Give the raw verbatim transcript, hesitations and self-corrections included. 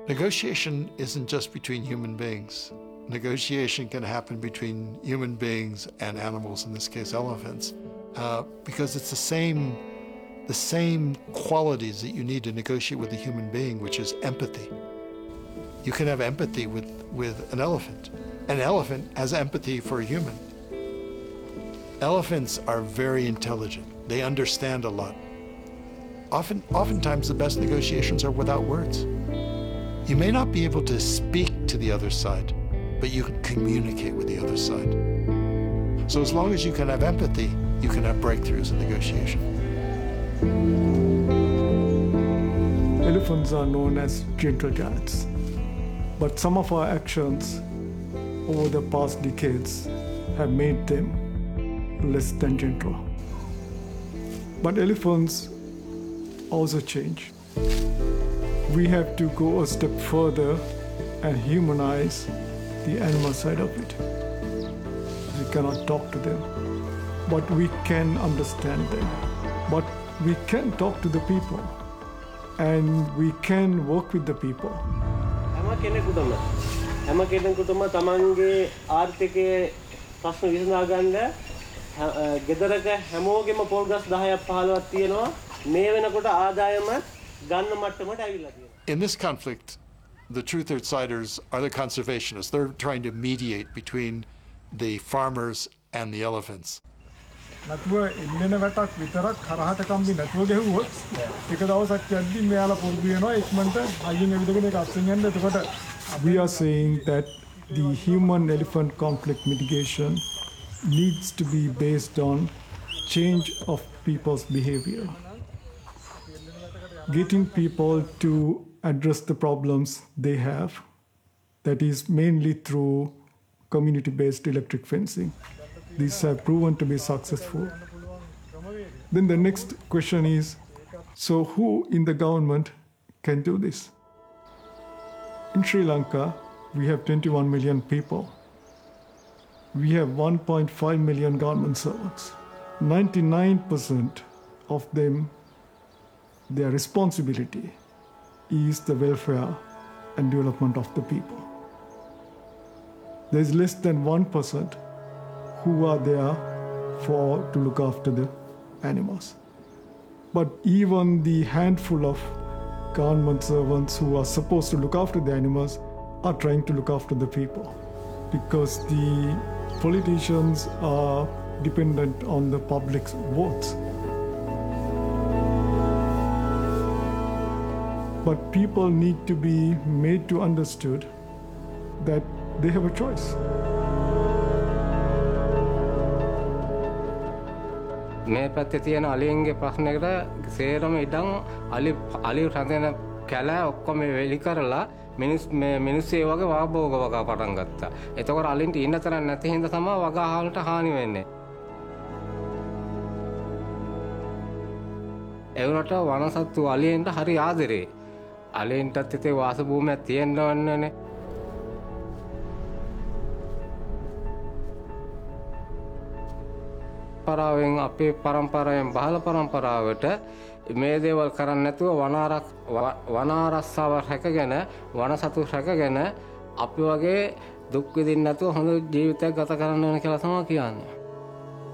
Negotiation isn't just between human beings. Negotiation can happen between human beings and animals, in this case elephants, uh, because it's the same, the same qualities that you need to negotiate with a human being, which is empathy. You can have empathy with, with an elephant. An elephant has empathy for a human. Elephants are very intelligent. They understand a lot. Often, oftentimes the best negotiations are without words. You may not be able to speak to the other side, but you can communicate with the other side. So as long as you can have empathy, you can have breakthroughs in negotiation. Elephants are known as gentle giants, but some of our actions over the past decades have made them less than gentle. But elephants also change. We have to go a step further and humanize the animal side of it. We cannot talk to them, but we can understand them. But we can talk to the people, and we can work with the people. හැම කෙනෙකුටම හැම කෙනෙකුටම තමන්ගේ ආර්ථිකයේ ප්‍රශ්න විසඳා ගන්න ගෙදරක හැමෝගෙම පොල් ගස් දහයක් පහළොවක් තියෙනවා. මේ වෙනකොට ආදායම ගන්න මට්ටමට ඇවිල්ලා තියෙනවා. In this conflict, the truth outsiders are the conservationists. They're trying to mediate between the farmers and the elephants. නැතුව ඉල්ලෙන වැටක් විතරක් කරහට කම්බි නැතුව ගෙහුවොත් එක දවසක් යද්දි මෙයාලා පොඩි වෙනවා ඉක්මනට අයියෙන් එවිදගෙන ඒක අස්සෙන් යන්න. එතකොට we are saying that the human elephant conflict mitigation needs to be based on change of people's behavior, getting people to address the problems they have, that is mainly through community-based electric fencing. These have proven to be successful. Then the next question is, so who in the government can do this? In Sri Lanka, we have twenty-one million people. We have one point five million government servants. ninety-nine percent of them, their responsibility is the welfare and development of the people. There is less than one percent who are there for to look after the animals. But even the handful of government servants who are supposed to look after the animals are trying to look after the people, because the politicians are dependent on the public's votes. But people need to be made to understood that they have a choice. මේ පැත්තේ තියෙන අලියන්ගේ ප්‍රශ්නයකට සේරම ඉඩම් අලි අලි රැඳෙන කැල ඔක්කොම වෙලි කරලා මිනිස් මේ මිනිස්සු ඒ වගේ වාභෝග වගා පටන් ගත්තා. එතකොට අලින්ට ඉන්න තරම් නැති හින්දා තමයි වගාහලට හානි වෙන්නේ. ඒ වුණාට වනසත්තු අලියන්ට හරි ආදරේ. අලියන්ටත් හිතේ වාස භූමියක් තියෙන්න ඕනනේ. පරාවෙන් අපේ පරම්පරාවෙන් බහල පරම්පරාවට මේ දේවල් කරන්නේ නැතුව වනාරක් වනාරස්සාව රැකගෙන වනසතු රැකගෙන අපි වගේ දුක් විඳින්න නැතුව හොඳ ජීවිතයක් ගත කරන්න ඕන කියලා තමයි කියන්නේ.